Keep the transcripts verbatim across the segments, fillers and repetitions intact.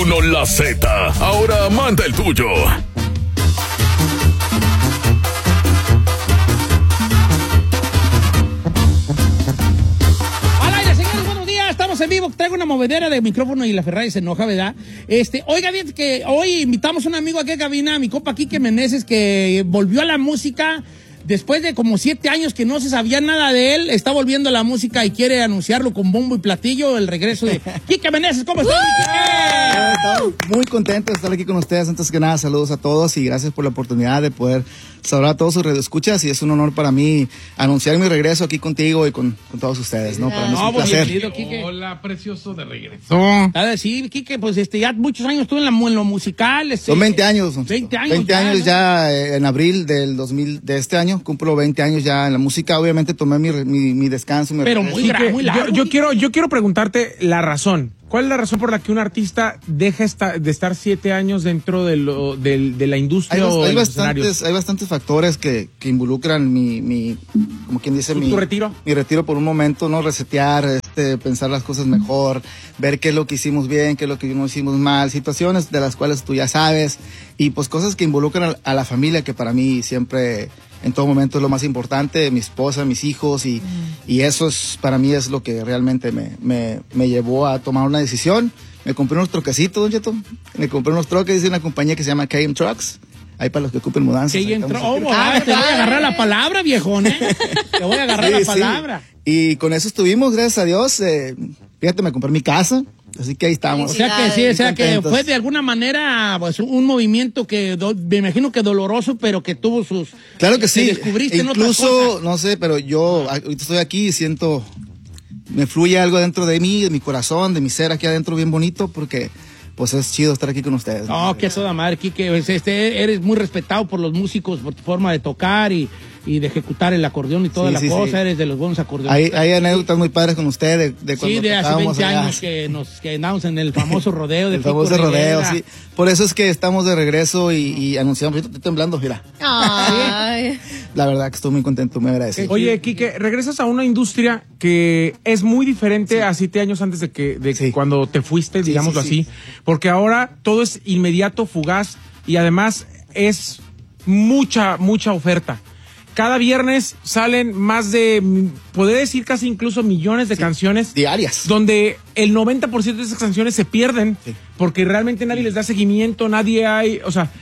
uno La Z. Ahora manda el tuyo. Estamos en vivo, traigo una movedera de micrófono y la Ferrari se enoja, ¿verdad? Este, oiga, bien que hoy invitamos a un amigo aquí a cabina, mi compa Quique Meneses, que volvió a la música después de como siete años que no se sabía nada de él. Está volviendo a la música y quiere anunciarlo con bombo y platillo, el regreso de Quique Meneses. ¿Cómo estás, Quique? Estamos muy contentos de estar aquí con ustedes. Antes que nada, saludos a todos y gracias por la oportunidad de poder saludar a todos sus radioescuchas, y es un honor para mí anunciar mi regreso aquí contigo y con, con todos ustedes, ¿no? Para mí es un placer. Quique. Hola, precioso de regreso. A decir, Quique, pues este, ya muchos años estuve en, la, en lo musical. Este, Son veinte años. veinte años. veinte ya, años ¿no? ya, eh, en abril del dos mil, de este año, cumplo veinte años ya en la música. Obviamente tomé mi, mi, mi descanso. Mi Pero regreso. muy, gra- muy largo. yo, yo quiero, yo quiero preguntarte la razón. ¿Cuál es la razón por la que un artista deja esta, de estar siete años dentro de, lo, de, de la industria Hay, o hay, de los bastantes, escenarios? hay bastantes factores que, que involucran mi, mi, como quien dice, ¿Tu, mi, tu retiro? mi retiro por un momento, ¿no? Resetear, este, pensar las cosas mejor, ver qué es lo que hicimos bien, qué es lo que no hicimos mal, situaciones de las cuales tú ya sabes, y pues cosas que involucran a, a la familia, que para mí siempre, en todo momento, es lo más importante, mi esposa, mis hijos, y, mm. y eso es, para mí es lo que realmente me, me, me llevó a tomar una decisión. Me compré unos troquecitos, don Cheto. Me compré unos troques de una compañía que se llama K M Trucks. Ahí para los que ocupen mudanzas. Sí, entró. Oh, ah, te voy a agarrar la palabra, viejón, ¿eh? Te voy a agarrar Sí, la sí. palabra. Y con eso estuvimos, gracias a Dios. Eh, fíjate, me compré mi casa. Así que ahí estamos. O sea que sí, o sea que contentos. fue de alguna manera pues, un movimiento que do, me imagino que doloroso, pero que tuvo sus... Claro que sí. Te descubriste en otras Incluso, cosas. no sé, pero yo ahorita estoy aquí y siento... Me fluye algo dentro de mí, de mi corazón, de mi ser aquí adentro bien bonito, porque pues es chido estar aquí con ustedes. Oh, qué toda madre, Quique. Este, eres muy respetado por los músicos, por tu forma de tocar y, y de ejecutar el acordeón y toda Sí, la sí, cosa. sí. Eres de los buenos acordeonistas. Hay, hay anécdotas muy padres con usted de, de cuando Sí, de hace tocábamos veinte allá. años que nos que andamos en el famoso rodeo de El Pico famoso rodeo, Rivera. sí. Por eso es que estamos de regreso y, y anunciamos. Yo estoy temblando, mira. Ay. La verdad que estoy muy contento, muy agradecido. Oye, Quique, regresas a una industria que es muy diferente sí. a siete años antes de que, de Sí. cuando te fuiste, Sí, digámoslo sí, sí. así, porque ahora todo es inmediato, fugaz y además es mucha, mucha oferta. Cada viernes salen más de, podría decir casi incluso millones de Sí. canciones Diarias. donde el noventa por ciento de esas canciones se pierden Sí. porque realmente nadie les da seguimiento, nadie hay, o sea,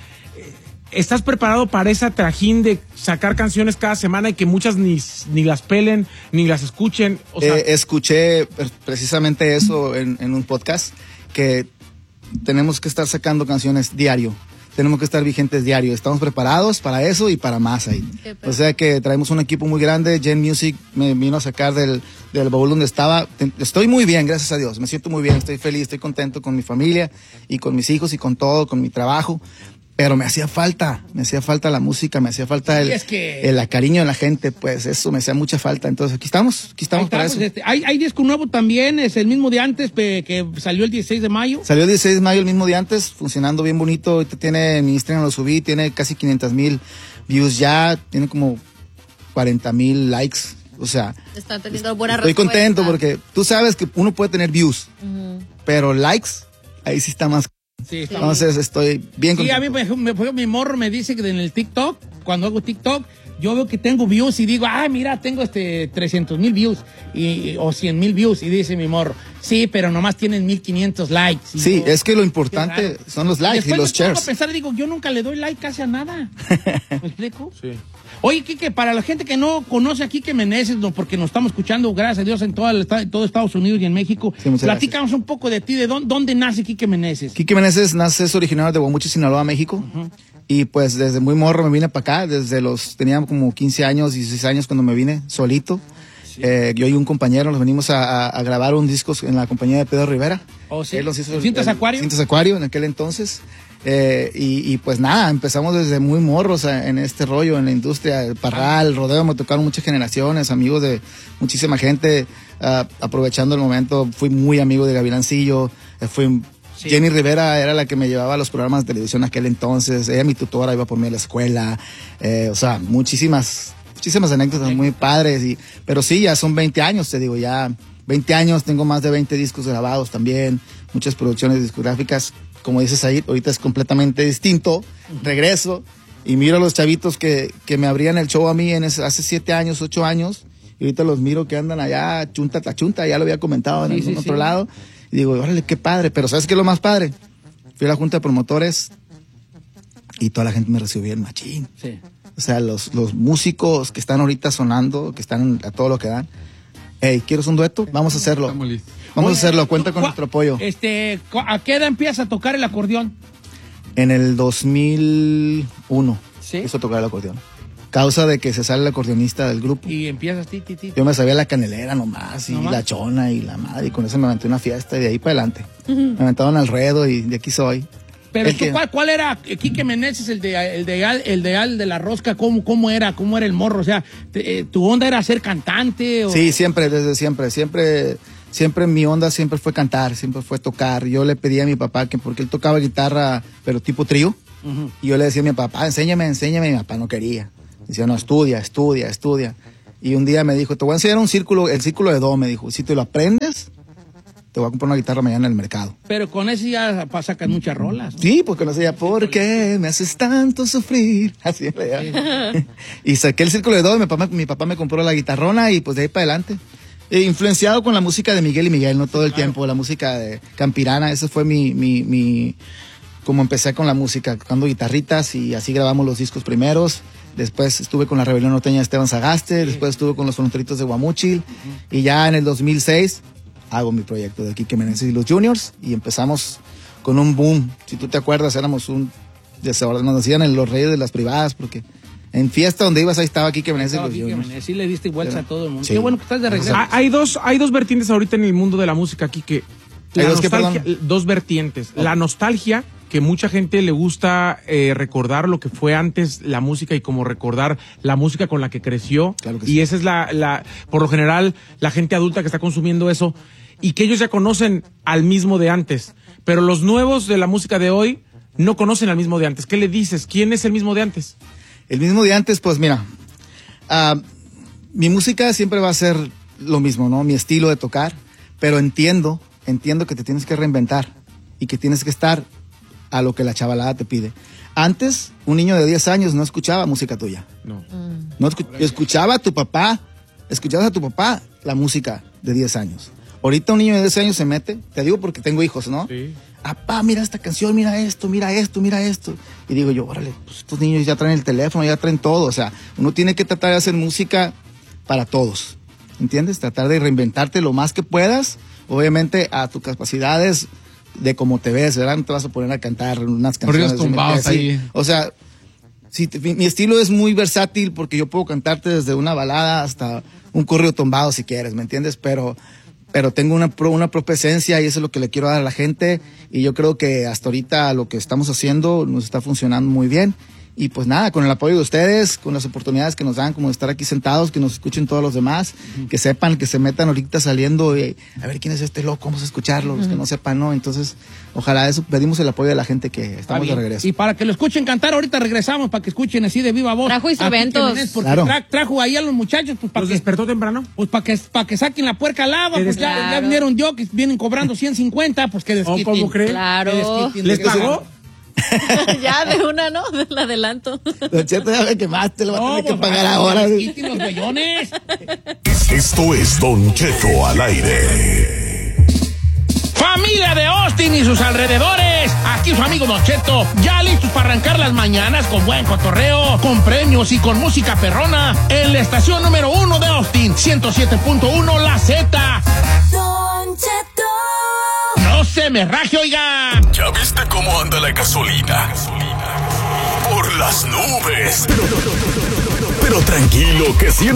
¿estás preparado para esa trajín de sacar canciones cada semana y que muchas ni, ni las pelen, ni las escuchen? O sea, Eh, escuché pre- precisamente eso en, en un podcast, que tenemos que estar sacando canciones diario. Tenemos que estar vigentes diario. Estamos preparados para eso y para más ahí. O sea que traemos un equipo muy grande. Gen Music me vino a sacar del, del baúl donde estaba. Te- Estoy muy bien, gracias a Dios. Me siento muy bien, estoy feliz, estoy contento con mi familia y con mis hijos y con todo, con mi trabajo. Pero me hacía falta, me hacía falta la música, me hacía falta el, Sí, es que- el, el cariño de la gente, pues eso me hacía mucha falta. Entonces aquí estamos, aquí estamos Ahí para estamos, eso. este, hay, hay disco nuevo también, es el mismo de antes, pe- que salió el dieciséis de mayo. Salió el dieciséis de mayo, el mismo día antes, funcionando bien bonito. Ahorita tiene, en mi Instagram lo subí, tiene casi quinientos mil views ya, tiene como cuarenta mil likes. O sea, Están teniendo buena estoy respuesta. contento porque tú sabes que uno puede tener views, Ujú. pero likes, ahí sí está más. Sí, está Entonces estoy bien Sí, contento. a mí me, me, me- mi morro me dice que en el TikTok, cuando hago TikTok, yo veo que tengo views y digo, ah, mira, tengo este trescientos mil views y, o cien mil views. Y dice mi morro, sí, pero nomás tienen mil quinientos likes. Y Sí, yo, es que lo qué importante raro. son los likes y, después los me pongo shares. a pensar y digo, yo nunca le doy like casi a nada. ¿Me explico? sí. Oye, Quique, para la gente que no conoce a Quique Meneses, no, porque nos estamos escuchando, gracias a Dios, en todo, el, esta- todo Estados Unidos y en México, Sí, muchas platícanos un poco de ti, de dónde, dónde nace Quique Meneses. Quique Meneses nace, es originario de Guamuchi, Sinaloa, México. Y pues desde muy morro me vine para acá, desde los, tenía como quince años, dieciséis años cuando me vine solito. Eh, yo y un compañero nos venimos a, a- a grabar un disco en la compañía de Pedro Rivera. Oh, sí. Él nos hizo el- ¿Cintas el- Acuario? Cintas Acuario en aquel entonces. Eh, y, y pues nada, empezamos desde muy morros a- en este rollo, en la industria, el parral, el rodeo, me tocaron muchas generaciones, amigos de muchísima gente, ah, aprovechando el momento, fui muy amigo de Gavilancillo, eh, fui... Sí. Jenny Rivera era la que me llevaba a los programas de televisión aquel entonces, ella mi tutora, iba por mí a la escuela, eh, o sea, muchísimas, muchísimas anécdotas muy padres, y, pero sí, ya son veinte años, te digo, ya veinte años, tengo más de veinte discos grabados también, muchas producciones discográficas. Como dices ahí, ahorita es completamente distinto. Regreso y miro a los chavitos que, que me abrían el show a mí en ese, hace siete años, ocho años. Y ahorita los miro que andan allá, chunta, ta chunta, ya lo había comentado en Sí, algún sí, otro sí. lado. Y digo, órale, qué padre. Pero ¿sabes qué es lo más padre? Fui a la junta de promotores y toda la gente me recibió bien machín. Sí. O sea, los, los músicos que están ahorita sonando, que están a todo lo que dan. Hey, ¿quieres un dueto? Vamos a hacerlo. Estamos listos. Vamos Oye, a hacerlo, cuenta con ¿cu- nuestro apoyo. Este, cu- ¿a qué edad empiezas a tocar el acordeón? En el dos mil uno ¿Sí? empezó a tocar el acordeón. Causa de que se sale el acordeonista del grupo. Y empiezas ti, ti, ti. Yo me sabía la canelera nomás, y ¿Nomás? la chona y la madre, y con eso me aventé una fiesta y de ahí para adelante. Me aventaban al ruedo y de aquí soy. Pero El tú, que- ¿cuál, ¿cuál era Quique Meneses, el de el de Al, el de, Al de la Rosca? ¿Cómo, cómo era? ¿Cómo era el morro? O sea, te- eh, ¿tu onda era ser cantante? O... Sí, siempre, desde siempre, siempre, siempre mi onda siempre fue cantar, siempre fue tocar. Yo le pedí a mi papá que, porque él tocaba guitarra, pero tipo trío, Ujú. y yo le decía a mi papá, enséñame, enséñame, y mi papá no quería. Decía, no, estudia, estudia, estudia. Y un día me dijo, te voy a enseñar un círculo, el círculo de do, me dijo, si te lo aprendes, te voy a comprar una guitarra mañana en el mercado. Pero con ese ya pa- sacan muchas rolas. Sí, porque no sé, ¿por qué me haces tanto sufrir? Así le Y saqué el círculo de do, y mi papá, mi papá me compró la guitarrona y pues de ahí para adelante. E influenciado con la música de Miguel y Miguel, no todo el tiempo, la música de Campirana, ese fue mi, mi, mi, como empecé con la música, tocando guitarritas y así grabamos los discos primeros. Después estuve con la Rebelión Norteña de Esteban Sagaste, después estuve con los Fronteritos de Guamúchil, y ya en el dos mil seis hago mi proyecto de Quique Meneses y los Juniors, y empezamos con un boom. Si tú te acuerdas, éramos un desorden, nos decían en los reyes de las privadas, porque en fiesta donde ibas ahí estaba Quique Meneses y Estaba los Quique Juniors. Meneses, sí le diste vuelta a todo el mundo. Sí. Qué bueno que estás de regreso. Ah, Hay dos, hay dos vertientes ahorita en el mundo de la música aquí que... ¿Hay la dos qué, nostalgia- perdón? dos vertientes. La nostalgia, que mucha gente le gusta eh, recordar lo que fue antes la música y como recordar la música con la que creció. Claro que y sí. esa es la, la, por lo general, la gente adulta que está consumiendo eso y que ellos ya conocen al mismo de antes. Pero los nuevos de la música de hoy no conocen al mismo de antes. ¿Qué le dices? ¿Quién es el mismo de antes? El mismo de antes, pues mira, ah, mi música siempre va a ser lo mismo, ¿no? Mi estilo de tocar, pero entiendo, entiendo que te tienes que reinventar y que tienes que estar a lo que la chavalada te pide. Antes, un niño de diez años no escuchaba música tuya. No. No escu- escuchaba a tu papá, escuchabas a tu papá la música de diez años. Ahorita un niño de diez años se mete, te digo porque tengo hijos, ¿no? Sí. Apá, mira esta canción, mira esto, mira esto, mira esto. Y digo yo, órale, pues estos niños ya traen el teléfono, ya traen todo. O sea, uno tiene que tratar de hacer música para todos, ¿entiendes? Tratar de reinventarte lo más que puedas, obviamente a tus capacidades de cómo te ves, ¿verdad? No te vas a poner a cantar unas canciones. Corridos tumbados así. ahí. O sea, sí, te- mi, mi estilo es muy versátil porque yo puedo cantarte desde una balada hasta un corrido tumbado si quieres, ¿me entiendes? Pero, pero tengo una, pro- una propia esencia y eso es lo que le quiero dar a la gente y yo creo que hasta ahorita lo que estamos haciendo nos está funcionando muy bien. Y pues nada, con el apoyo de ustedes, con las oportunidades que nos dan, como de estar aquí sentados, que nos escuchen todos los demás, que sepan, que se metan ahorita saliendo y a ver quién es este loco, vamos a escucharlo, los que no sepan, ¿no? Entonces, ojalá eso, pedimos el apoyo de la gente que Está estamos de bien. regreso. Y para que lo escuchen cantar, ahorita regresamos para que escuchen así de viva voz. Trajo a Quique instrumentos. Meneses, porque Claro. tra- trajo ahí a los muchachos, pues para ¿Los que, despertó temprano? pues, para que, para que saquen la puerca al agua. Pues ya, Claro. ya vinieron yo, que vienen cobrando ciento cincuenta, pues que desquiten. ¿Cómo cree? Claro. Que desquiten, ¿Les desquiten. pagó? Ya de una, ¿no? Del adelanto. Don Cheto, ya me quemaste, lo va a No, tener que pues, pagar para que ahora. desquiten los güeyones. Esto es Don Cheto al aire. Familia de Austin y sus alrededores, aquí su amigo Don Cheto, ya listos para arrancar las mañanas con buen cotorreo, con premios y con música perrona, en la estación número uno de Austin, ciento siete punto uno La Z. Don Cheto. No se me raje, oiga. ¿Ya viste cómo anda la gasolina? Por las nubes. Pero, pero tranquilo, que siempre